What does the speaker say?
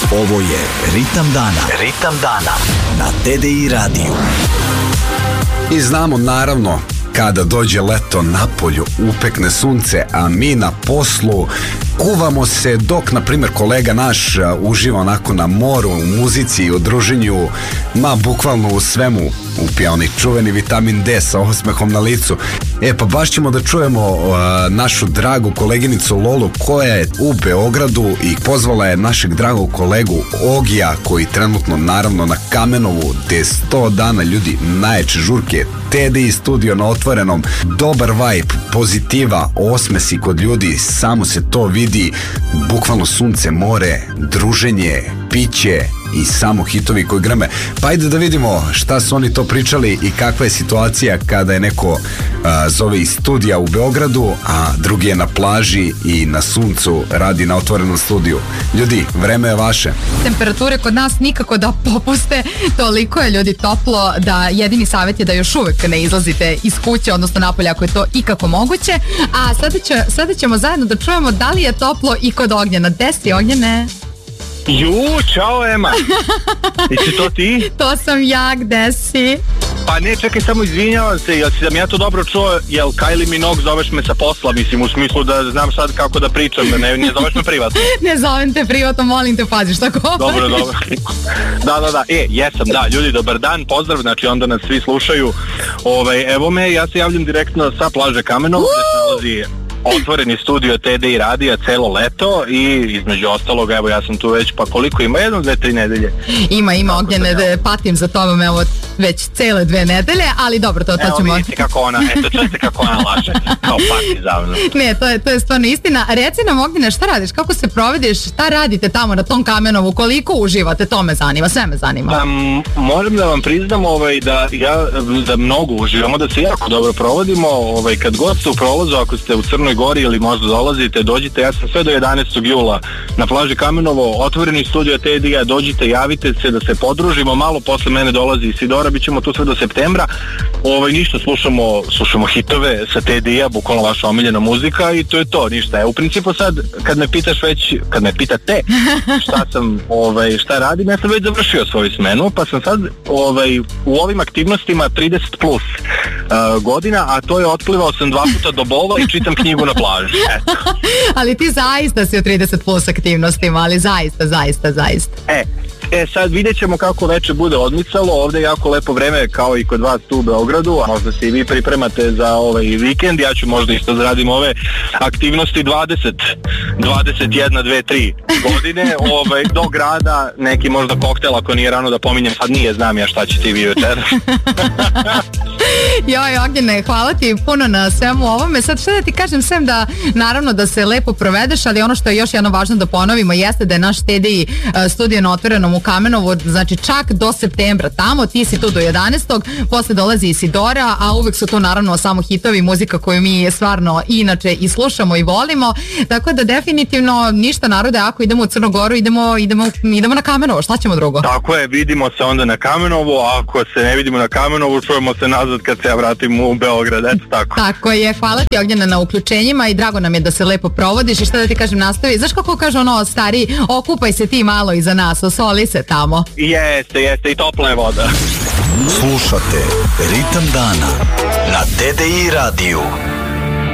Ovo je Ritam dana. Ritam dana na TDI radiju. I znamo naravno kada dođe leto, napolju upekne sunce, a mi na poslu kuvamo se dok, na primjer, kolega naš uživa onako na moru, u muzici, u druženju, bukvalno u svemu, upija onaj čuveni vitamin D sa osmehom na licu. Pa baš ćemo da čujemo našu dragu koleginicu Lolu koja je u Beogradu i pozvala je našeg dragog kolegu Ogija koji trenutno naravno na Kamenovu gde je 100 dana ljudi najjače žurke, TDI studio na otvorenom, dobar vibe, pozitiva, osmesi kod ljudi, samo se to vidi, bukvalno sunce, more, druženje, piće i samo hitovi koji greme. Pa ajde da vidimo šta su oni to pričali i kakva je situacija kada je neko zove iz studija u Beogradu, a drugi je na plaži i na suncu radi na otvorenom studiju. Ljudi, vreme je vaše. Temperature kod nas nikako da popuste, toliko je ljudi toplo da jedini savjet je da još uvek ne izlazite iz kuće, odnosno napolje ako je to ikako moguće. A sada ćemo zajedno da čujemo da li je toplo i kod Ognjena. Desi, Ognjene? Čao Ema. Jesi to ti? To sam ja, gde si? Pa ne, čekaj, samo izvinjavam se, jel sam ja to dobro čuo, jel Kylie Minogue zoveš me sa posla, mislim, u smislu da znam sad kako da pričam, da ne zoveš me privatno. Ne zovem te privatno, molim te, paziš tako. Dobro. Da. Jesam, da, ljudi, dobar dan, pozdrav, znači onda nas svi slušaju. Evo me, ja se javljam direktno sa plaže Kamenovo, gde se nalazi otvoreni studio TDI radija celo leto i između ostalog, evo ja sam tu već, pa koliko ima, 1, 2, 3 nedelje. Ima Ognjene, patim za tobom, evo već cele 2 nedelje, ali dobro, to ćemo... Evo vidite kako ona, čujete kako ona laže, kao pati za mnom. Ne, to je stvarno istina. Reci nam, Ognjene, šta radiš, kako se provediš, šta radite tamo na tom Kamenovu, koliko uživate, to me zanima, sve me zanima. Moram da vam priznam da mnogo uživamo, da se jako dobro provodimo, kad god ste u prolazu, ako ste u Crnoj Gori ili možda dolazite, dođite, ja sam sve do 11. jula na plaži Kamenovo, otvoreni studio TDI-a, dođite, javite se da se podružimo, malo posle mene dolazi Isidora, bit ćemo tu sve do septembra, ništa, slušamo hitove sa TDI-a, bukvalno vaša omiljena muzika i to je to, ništa. U principu sad, kad me pitate šta radim, ja sam već završio svoju smenu, pa sam sad u ovim aktivnostima 30 plus godina, a to je otplivao sam 2 puta do Bova i čitam knjigu na plaži. Ali ti zaista si u 30 plus aktivnostima, ali zaista. Sad vidjet ćemo kako veče bude odmicalo, ovde je jako lepo vreme kao i kod vas tu u Beogradu, a možda se i vi pripremate za vikend, ja ću možda isto da radim ove aktivnosti 20, 21, 2, 3 godine, do grada, neki možda koktel ako nije rano da pominjem, sad nije, znam ja šta će ti vi večera. Ognjene, hvala ti puno na svemu ovome. Sad šta da ti kažem, sem da naravno da se lepo provedeš, ali ono što je još jedno važno da ponovimo jeste da je naš TDI studio na otvorenom u Kamenovu, znači čak do septembra tamo, ti si tu do 11. Posle dolazi Isidora, a uvek su to naravno samo hitovi, muzika koju mi stvarno inače i slušamo i volimo, tako da definitivno ništa narode, ako idemo u Crnu Goru, idemo na Kamenovo, šta ćemo drugo? Tako je, vidimo se onda na Kamenovu, a ako se ne vidimo na Kamenovu, čujemo se nazad kad se ja vratim u Beograd, eto tako. Tako je, hvala ti Ognjena na uključenjima i drago nam je da se lepo provodiš i šta da ti kažem, nastavi, znaš kako kaže stari, okupaj se ti malo iza nas, osoli se tamo. Jeste i topla je voda. Slušate Ritam dana na TDI radiju.